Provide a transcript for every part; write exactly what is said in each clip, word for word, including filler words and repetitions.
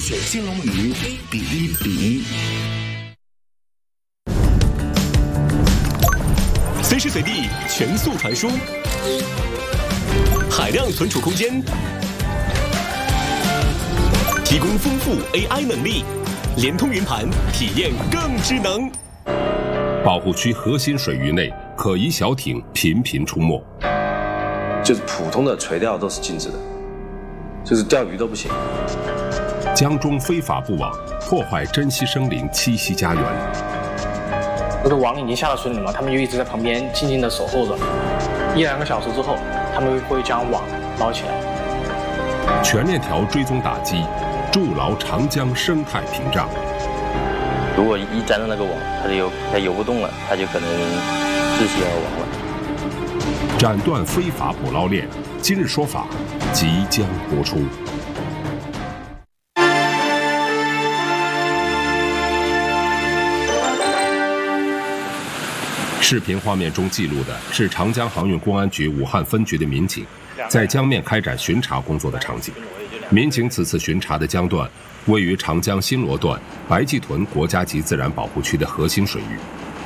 水金龙鱼一比一比一。随时随地全速传输，海量存储空间，提供丰富 A I 能力，联通云盘，体验更智能。 保护区核心水域内，可疑小艇频频出没。 就是普通的垂钓都是禁止的，就是钓鱼都不行。 江中非法布网，破坏珍稀生灵栖息家园。 那个网已经下到水里了嘛，他们就一直在旁边静静的守候着。一两个小时之后，他们会将网捞起来。 全链条追踪打击，筑牢长江生态屏障。 如果一沾到那个网，它就游它游不动了，它就可能窒息而亡了。 斩断非法捕捞链，今日说法即将播出。视频画面中记录的是长江航运公安局武汉分局的民警在江面开展巡查工作的场景。民警此次巡查的江段位于长江新罗段白暨豚国家级自然保护区的核心水域。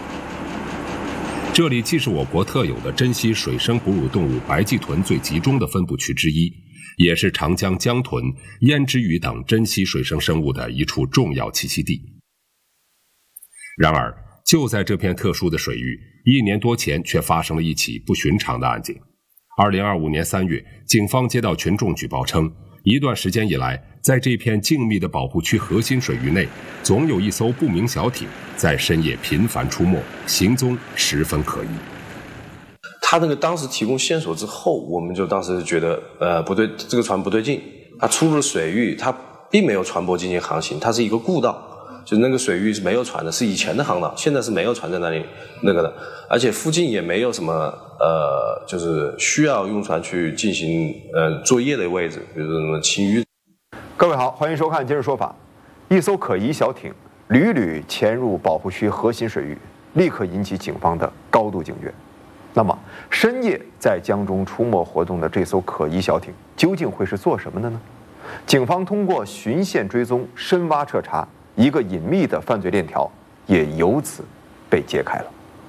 这里既是我国特有的珍稀水生哺乳动物白暨豚最集中的分布区之一，也是长江江豚、胭脂鱼等珍稀水生生物的一处重要栖息地。然而，就在这片特殊的水域，一年多前却发生了一起不寻常的案件。二零二五年三月，警方接到群众举报称，一段时间以来，在这片静谧的保护区核心水域内，总有一艘不明小艇在深夜频繁出没，行踪十分可疑。 他那个当时提供线索之后，我们就当时觉得，呃，不对，这个船不对劲。它出入了水域，它并没有船舶进行航行，它是一个故道。就是那个水域是没有船的，是以前的航道，现在是没有船在那里那个的，而且附近也没有什么呃，就是需要用船去进行呃作业的位置，比如说什么清淤。 各位好，欢迎收看《今日说法》。一艘可疑小艇屡屡潜入保护区核心水域，立刻引起警方的高度警觉。那么，深夜在江中出没活动的这艘可疑小艇究竟会是做什么的呢？警方通过循线追踪、深挖彻查，一个隐秘的犯罪链条也由此被揭开了。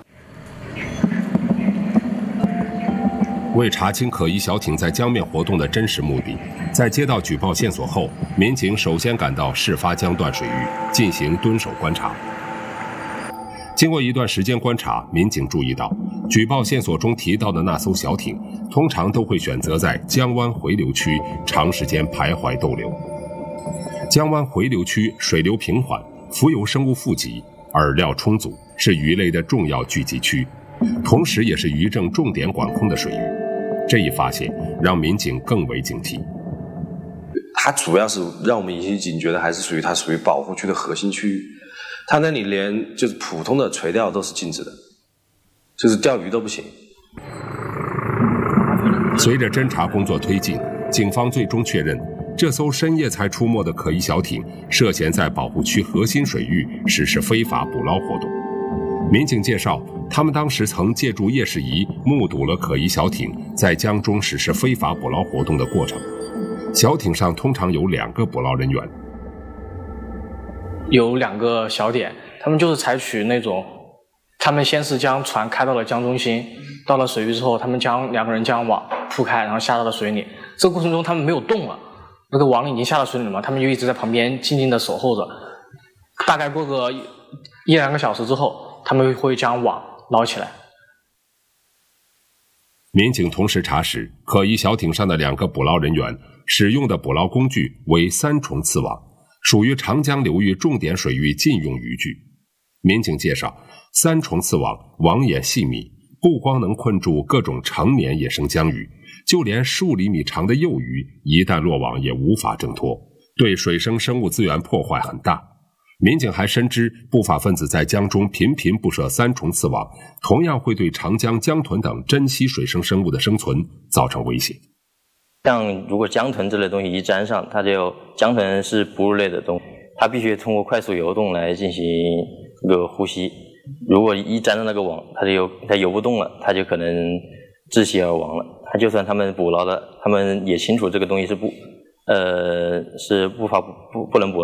为查清可疑小艇在江面活动的真实目的，在接到举报线索后，民警首先赶到事发江段水域进行蹲守观察。经过一段时间观察，民警注意到，举报线索中提到的那艘小艇，通常都会选择在江湾回流区长时间徘徊逗留。江湾回流区水流平缓，浮游生物富集，饵料充足，是鱼类的重要聚集区，同时也是渔政重点管控的水域。这一发现让民警更为警惕。 它主要是让我们引起警觉的，还是属于它属于保护区的核心区域。它那里连就是普通的垂钓都是禁止的，就是钓鱼都不行。 随着侦查工作推进，警方最终确认，这艘深夜才出没的可疑小艇涉嫌在保护区核心水域实施非法捕捞活动。民警介绍，他们当时曾借助夜视仪目睹了可疑小艇在江中实施非法捕捞活动的过程。小艇上通常有两个捕捞人员， 有两个小点，他们就是采取那种，他们先是将船开到了江中心，到了水域之后，他们将两个人将网铺开，然后下到了水里。这个过程中他们没有动了。那个网已经下到水里了嘛，他们就一直在旁边静静的守候着。大概过个一两个小时之后，他们会将网捞起来。 民警同时查实，可疑小艇上的两个捕捞人员使用的捕捞工具为三重刺网，属于长江流域重点水域禁用渔具。民警介绍，三重刺网网眼细密，不光能困住各种成年野生江鱼，就连数厘米长的幼鱼一旦落网也无法挣脱，对水生生物资源破坏很大。民警还深知，不法分子在江中频频布设三重刺网，同样会对长江江豚等珍稀水生生物的生存造成威胁。 像如果江豚这类东西一沾上，它就江豚是哺乳类的动物，它必须通过快速游动来进行这个呼吸。如果一沾到那个网，它就游它游不动了，它就可能窒息而亡了。它就算他们捕捞的，他们也清楚这个东西是不呃是不法不不能捕。